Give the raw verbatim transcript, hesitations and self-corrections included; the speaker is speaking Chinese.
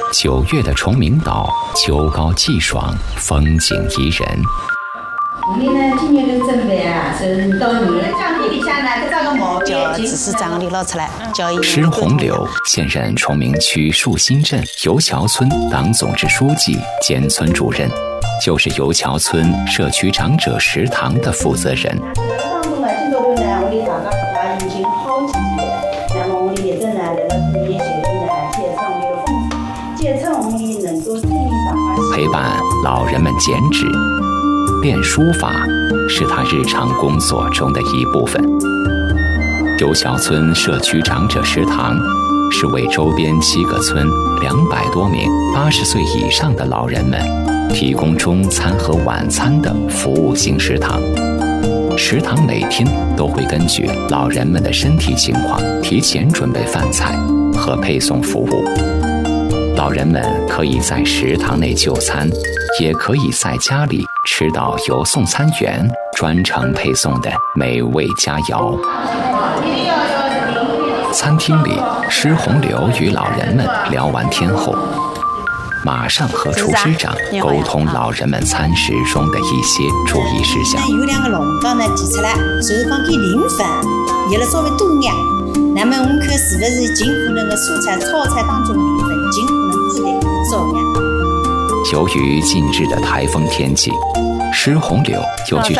九月的崇明岛，秋高气爽，风景宜人。 我们呢，今年的准备啊，是到女儿장地里下呢，再造个毛叫执事长里捞出来，叫伊。 施洪流现任崇明区树新镇油桥村党总支书记兼村主任，就是油桥村社区长者食堂的负责人。 当中呢，今朝头呢，我们大家也已经好几年，那么我们也正呢，来到这边协助呢，介绍我们的风景，介绍我们能够正面转化。 陪伴老人们剪纸。练书法是他日常工作中的一部分。油桥村社区长者食堂是为周边七个村两百多名八十岁以上的老人们提供中餐和晚餐的服务型食堂。食堂每天都会根据老人们的身体情况提前准备饭菜和配送服务。老人们可以在食堂内就餐，也可以在家里吃到由送餐员专程配送的美味佳肴。餐厅里，施洪流与老人们聊完天后，马上和厨师长沟通老人们餐食中的一些注意事项。 有两个龙缸呢提出来，就是讲给零分，有了稍微多眼。那么我们看是不是尽可能的蔬菜、炒菜当中的零分，尽可能都得少眼。 由于近日的台风天气，施洪流又去